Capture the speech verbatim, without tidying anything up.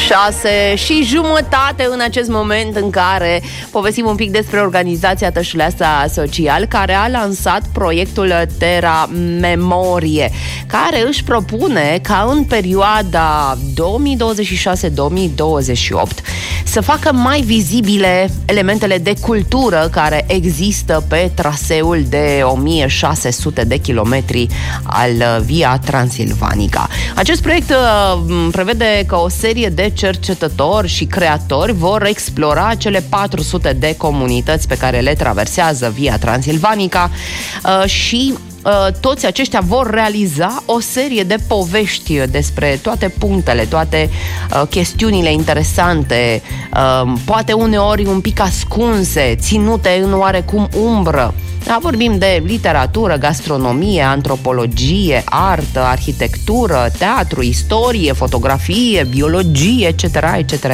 șase și jumătate în acest moment în care povestim un pic despre organizația Tășuleasa Social, care a lansat proiectul Terra Memorie, care își propune ca în perioada două mii douăzeci și șase două mii douăzeci și opt să facă mai vizibile elementele de cultură care există pe traseul de o mie șase sute de kilometri al Via Transilvanica. Acest proiect uh, prevede că o serie de cercetători și creatori vor explora cele patru sute de comunități pe care le traversează Via Transilvanica uh, și Uh, toți aceștia vor realiza o serie de povești despre toate punctele, toate uh, chestiunile interesante, uh, poate uneori un pic ascunse, ținute în oarecum umbră. Da, vorbim de literatură, gastronomie, antropologie, artă, arhitectură, teatru, istorie, fotografie, biologie, et cetera, et cetera,